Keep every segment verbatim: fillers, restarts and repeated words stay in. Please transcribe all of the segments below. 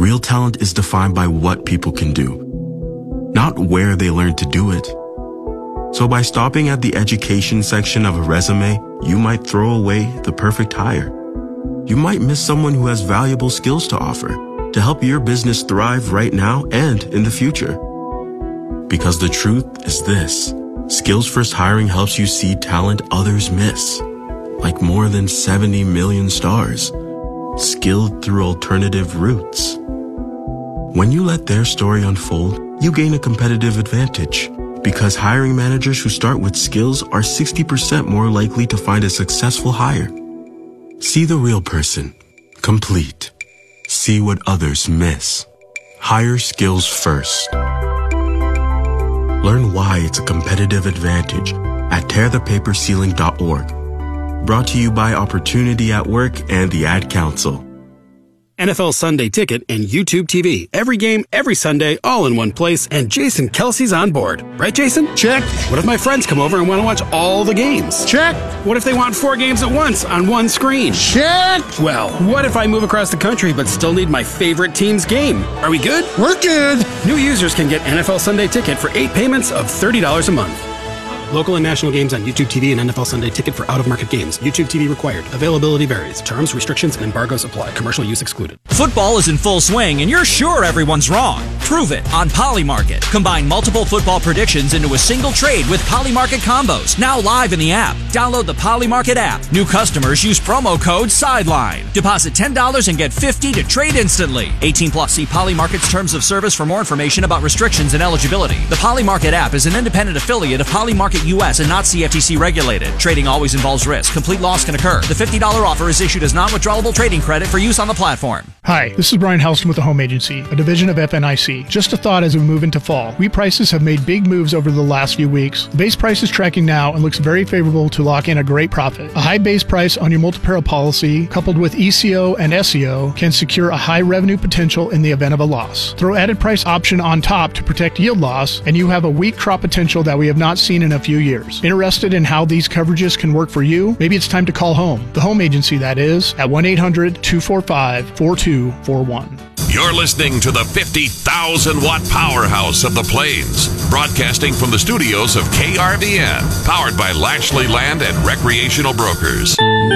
Real talent is defined by what people can do, not where they learn to do it. So by stopping at the education section of a resume, you might throw away the perfect hire. You might miss someone who has valuable skills to offer to help your business thrive right now and in the future. Because the truth is this: Skills First Hiring helps you see talent others miss, like more than seventy million stars, skilled through alternative routes. When you let their story unfold, you gain a competitive advantage, because hiring managers who start with skills are sixty percent more likely to find a successful hire. See the real person, complete. See what others miss. Hire skills first. Learn why it's a competitive advantage at tear the paper ceiling dot org. Brought to you by Opportunity at Work and the Ad Council. N F L Sunday Ticket and YouTube T V. Every game, every Sunday, all in one place, and Jason Kelsey's on board. Right, Jason? Check. What if my friends come over and want to watch all the games? Check. What if they want four games at once on one screen? Check. Well, what if I move across the country but still need my favorite team's game? Are we good? We're good. New users can get N F L Sunday Ticket for eight payments of thirty dollars a month. Local and national games on YouTube T V and N F L Sunday Ticket for out-of-market games. YouTube T V required. Availability varies. Terms, restrictions, and embargoes apply. Commercial use excluded. Football is in full swing, and you're sure everyone's wrong. Prove it on Polymarket. Combine multiple football predictions into a single trade with Polymarket combos. Now live in the app. Download the Polymarket app. New customers use promo code SIDELINE. Deposit ten dollars and get fifty dollars to trade instantly. eighteen plus. See Polymarket's terms of service for more information about restrictions and eligibility. The Polymarket app is an independent affiliate of Polymarket U S and not C F T C regulated. Trading always involves risk. Complete loss can occur. The fifty dollars offer is issued as non-withdrawable trading credit for use on the platform. Hi, this is Brian Helston with the Home Agency, a division of F N I C. Just a thought as we move into fall. Wheat prices have made big moves over the last few weeks. The base price is tracking now and looks very favorable to lock in a great profit. A high base price on your multi-peril policy, coupled with E C O and S E O, can secure a high revenue potential in the event of a loss. Throw added price option on top to protect yield loss, and you have a wheat crop potential that we have not seen in a few years. Interested in how these coverages can work for you? Maybe it's time to call home. The Home Agency, that is, at one eight hundred two four five four two four one. You're listening to the fifty thousand watt powerhouse of the Plains, broadcasting from the studios of K R V N, powered by Lashley Land and Recreational Brokers.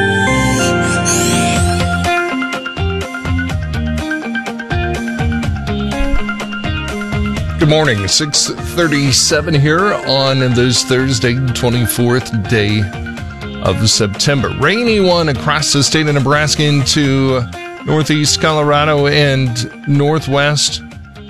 Good morning, six thirty-seven here on this Thursday, twenty-fourth day of September. Rainy one across the state of Nebraska into northeast Colorado and northwest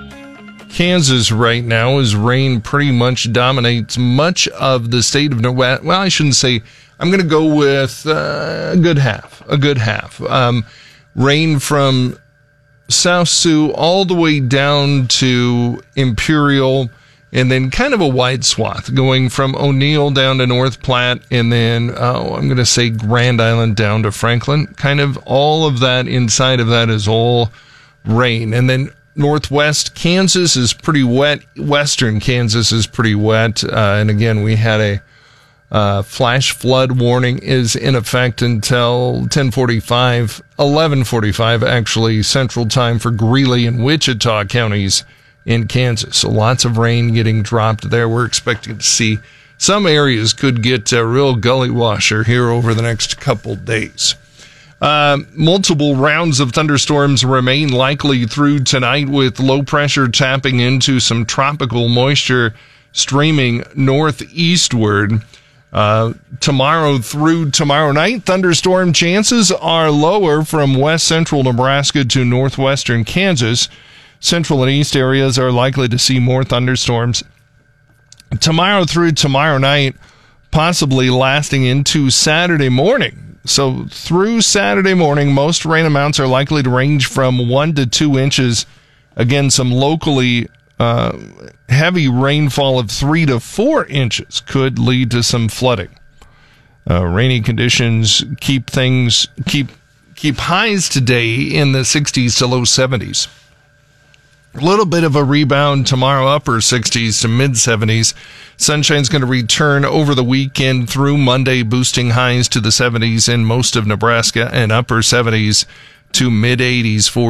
Kansas right now, as rain pretty much dominates much of the state of Nebraska. Well, I shouldn't say, I'm going to go with uh, a good half, a good half. Um, rain from South Sioux all the way down to Imperial, and then kind of a wide swath going from O'Neill down to North Platte, and then, oh, I'm going to say Grand Island down to Franklin. Kind of all of that inside of that is all rain. And then northwest Kansas is pretty wet. Western Kansas is pretty wet. Uh, and again, we had a Uh, flash flood warning is in effect until ten forty-five, eleven forty-five, actually, Central Time for Greeley and Wichita counties in Kansas. So lots of rain getting dropped there. We're expecting to see some areas could get a real gully washer here over the next couple days. Uh, multiple rounds of thunderstorms remain likely through tonight, with low pressure tapping into some tropical moisture streaming northeastward. Uh, tomorrow through tomorrow night, thunderstorm chances are lower from west central Nebraska to northwestern Kansas. Central and east areas are likely to see more thunderstorms. Tomorrow through tomorrow night, possibly lasting into Saturday morning. So through Saturday morning, most rain amounts are likely to range from one to two inches. Again, some locally Uh, heavy rainfall of three to four inches could lead to some flooding. Uh, rainy conditions keep things, keep, keep highs today in the sixties to low seventies. A little bit of a rebound tomorrow, upper sixties to mid seventies. Sunshine's going to return over the weekend through Monday, boosting highs to the seventies in most of Nebraska and upper seventies to mid eighties for